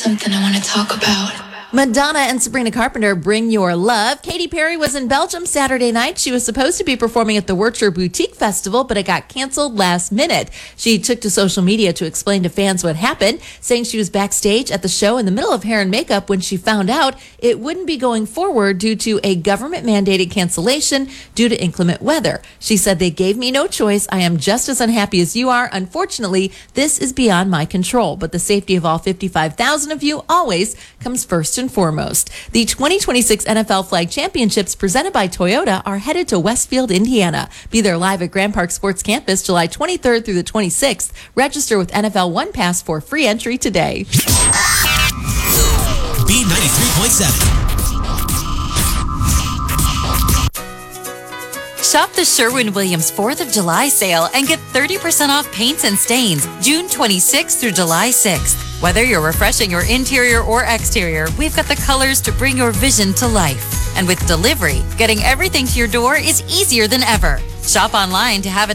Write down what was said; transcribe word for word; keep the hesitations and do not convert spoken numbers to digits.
Something I want to talk about. Madonna and Sabrina Carpenter, Bring Your Love. Katy Perry was in Belgium Saturday night. She was supposed to be performing at the Werchter Boutique Festival, but it got canceled last minute. She took to social media to explain to fans what happened, saying she was backstage at the show in the middle of hair and makeup when she found out it wouldn't be going forward due to a government-mandated cancellation due to inclement weather. She said, "They gave me no choice. I am just as unhappy as you are. Unfortunately, this is beyond my control, but the safety of all fifty-five thousand of you always comes first and foremost." The twenty twenty-six N F L Flag Championships presented by Toyota are headed to Westfield, Indiana. Be there live at Grand Park Sports Campus July twenty-third through the twenty-sixth. Register with N F L One Pass for free entry today. B ninety-three point seven. Shop the Sherwin-Williams fourth of July sale and get thirty percent off paints and stains June twenty-sixth through July sixth. Whether you're refreshing your interior or exterior, we've got the colors to bring your vision to life. And with delivery, getting everything to your door is easier than ever. Shop online to have it